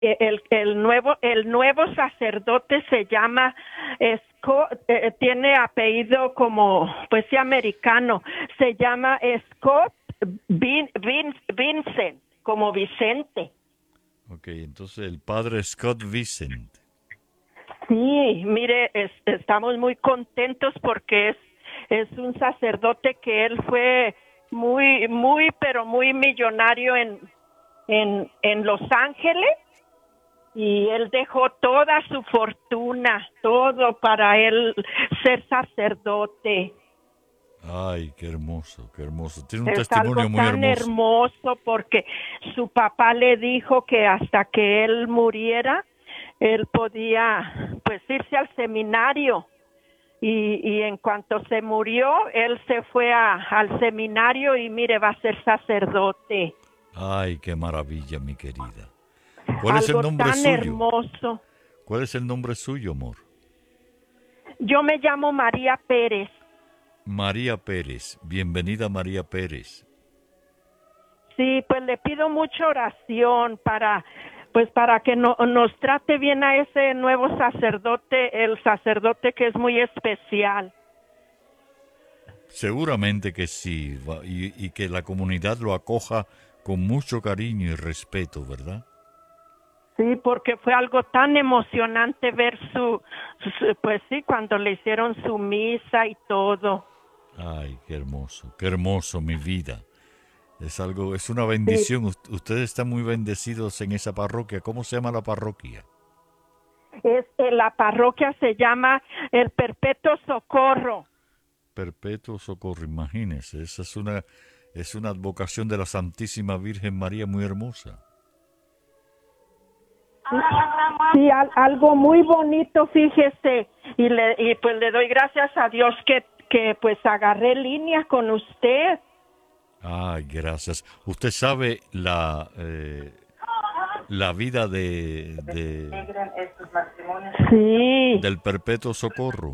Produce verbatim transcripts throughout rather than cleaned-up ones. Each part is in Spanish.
el, el nuevo el nuevo sacerdote se llama Scott, eh, tiene apellido como pues sí americano, se llama Scott Vin, Vin, Vincent, como Vicente. Ok, entonces el padre Scott Vincent. Sí, mire, es, estamos muy contentos porque es es un sacerdote que él fue muy muy pero muy millonario en en en Los Ángeles. Y él dejó toda su fortuna, todo para él ser sacerdote. Ay, qué hermoso, qué hermoso. Tiene un Es algo testimonio muy tan hermoso. hermoso porque su papá le dijo que hasta que él muriera, él podía pues irse al seminario. Y, y en cuanto se murió, él se fue a, al seminario y mire, va a ser sacerdote. Ay, qué maravilla, mi querida. ¿Cuál es el Algo nombre tan suyo? hermoso. ¿Cuál es el nombre suyo, amor? Yo me llamo María Pérez. María Pérez. Bienvenida, María Pérez. Sí, pues le pido mucha oración para, pues para que no, nos trate bien a ese nuevo sacerdote, el sacerdote que es muy especial. Seguramente que sí, va- y, y que la comunidad lo acoja con mucho cariño y respeto, ¿verdad? Sí, porque fue algo tan emocionante ver su, su- pues sí, cuando le hicieron su misa y todo. Ay, qué hermoso, qué hermoso, mi vida. Es algo, es una Sí, bendición. Ust- Ustedes están muy bendecidos en esa parroquia. ¿Cómo se llama la parroquia? es, eh, la parroquia se llama el Perpetuo Socorro. Perpetuo Socorro, imagínense. Esa es una, es una advocación de la Santísima Virgen María muy hermosa. Sí, al, algo muy bonito, fíjese, y le y pues le doy gracias a Dios que que pues agarré línea con usted. Ay, gracias. Usted sabe la eh, la vida de, de Sí, del Perpetuo Socorro.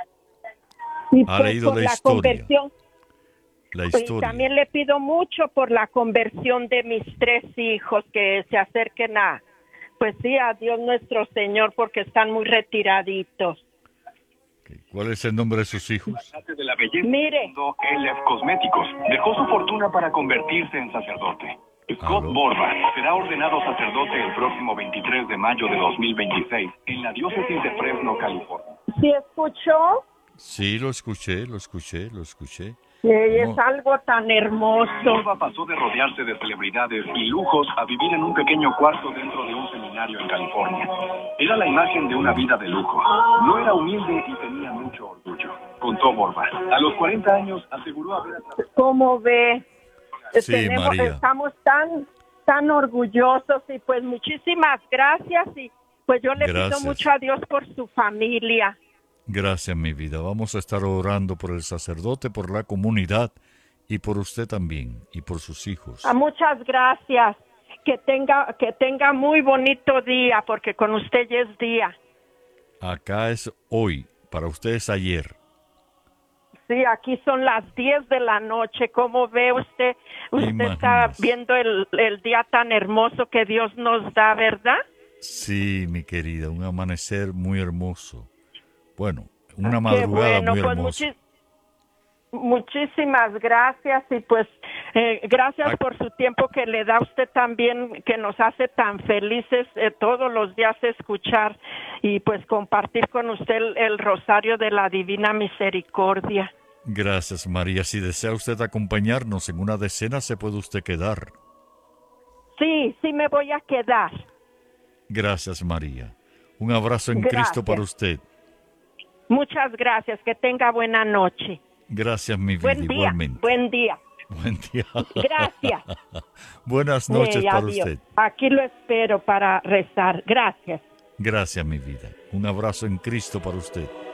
y Ha pues leído por la la historia, conversión, la y historia. también le pido mucho por la conversión de mis tres hijos que se acerquen a, pues sí, a Dios nuestro Señor porque están muy retiraditos. Ok. ¿Cuál es el nombre de sus hijos? De la belleza. Mire, Fundó L F Cosméticos. Dejó su fortuna para convertirse en sacerdote. Scott ¿Aló? Borba será ordenado sacerdote el próximo veintitrés de mayo de dos mil veintiséis en la diócesis de Fresno, California. ¿sí escuchó? Sí, lo escuché, lo escuché, lo escuché. Sí, es ¿Cómo? algo tan hermoso. Borba pasó de rodearse de celebridades y lujos a vivir en un pequeño cuarto dentro de un seminario en California. Era la imagen de una vida de lujo. No era humilde y tenía mucho orgullo, contó Borba. A los cuarenta años aseguró haber atravesado. ¿Cómo ve? Sí, Tenemos, María. estamos tan, tan orgullosos y pues muchísimas gracias y pues yo le pido Gracias. mucho a Dios por su familia. Gracias, mi vida. Vamos a estar orando por el sacerdote, por la comunidad y por usted también y por sus hijos. Ah, muchas gracias. Que tenga, que tenga muy bonito día porque con usted ya es día. Acá es hoy, para usted es ayer. Sí, aquí son las diez de la noche. ¿Cómo ve usted? Usted está Imagínese. viendo el, el día tan hermoso que Dios nos da, ¿verdad? Sí, mi querida, un amanecer muy hermoso. Bueno, una Qué madrugada bueno, muy pues hermosa. muchis- muchísimas gracias y pues eh, gracias Ac- por su tiempo que le da usted también, que nos hace tan felices eh, todos los días escuchar y pues compartir con usted el, el rosario de la Divina Misericordia. Gracias, María. Si desea usted acompañarnos en una decena, se puede usted quedar. Sí, sí me voy a quedar. Gracias, María. Un abrazo en Cristo Gracias. para usted. Muchas gracias, que tenga buena noche. Gracias, mi vida, Buen día, igualmente. buen día. Buen día. Gracias. Buenas noches Eh, para adiós. usted. Aquí lo espero para rezar. Gracias. Gracias, mi vida. Un abrazo en Cristo para usted.